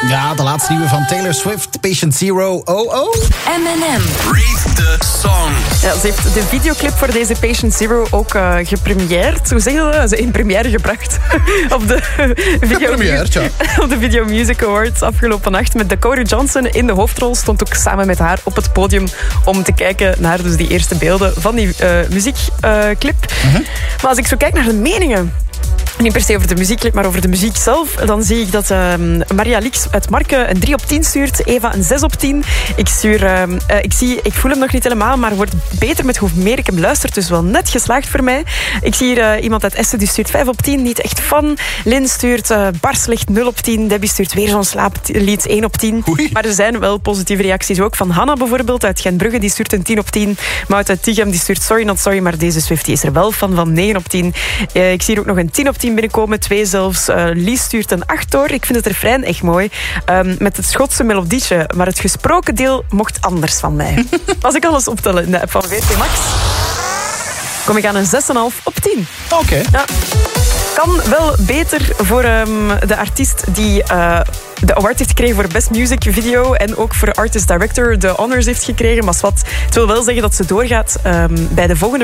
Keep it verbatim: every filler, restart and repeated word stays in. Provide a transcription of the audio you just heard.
Ja, de laatste nieuwe van Taylor Swift, Patient Zero. Oh oh. M en M. Rate the song. Ja, ze heeft de videoclip voor deze Patient Zero ook uh, gepremieerd. Hoe zeg je dat? Ze in première gebracht. op, de video ja. op de Video Music Awards afgelopen nacht. Met Dakota Johnson in de hoofdrol. Stond ook samen met haar op het podium om te kijken naar dus die eerste beelden van die uh, muziekclip. Uh, uh-huh. Maar als ik zo kijk naar de meningen... Niet per se over de muziekclip, maar over de muziek zelf. Dan zie ik dat uh, Maria Lix uit Marken een drie op tien stuurt. Eva een zes op tien. Ik, stuur, uh, uh, ik, zie, ik voel hem nog niet helemaal, maar wordt beter met hoe meer ik hem luister. Dus wel net geslaagd voor mij. Ik zie hier uh, iemand uit Essen die stuurt vijf op tien. Niet echt fan. Lynn stuurt uh, bar slecht nul op tien. Debbie stuurt weer zo'n slaaplied één op tien. Oei. Maar er zijn wel positieve reacties ook. Van Hanna bijvoorbeeld uit Gentbrugge. Die stuurt een tien op tien. Maud uit Tichem die stuurt sorry not sorry. Maar deze Swiftie is er wel van, van negen op tien. Uh, ik zie hier ook nog een tien op tien binnenkomen, twee zelfs. Uh, Lies stuurt een acht door. Ik vind het refrein echt mooi. Um, met het Schotse melodietje. Maar het gesproken deel mocht anders van mij. Als ik alles optel in de app van V T Max, kom ik aan een zes komma vijf op tien. Oké. Okay. Ja. Kan wel beter voor um, de artiest die uh, de award heeft gekregen voor Best Music Video en ook voor Artist Director de honors heeft gekregen. Maar wat, het wil wel zeggen dat ze doorgaat um, bij de volgende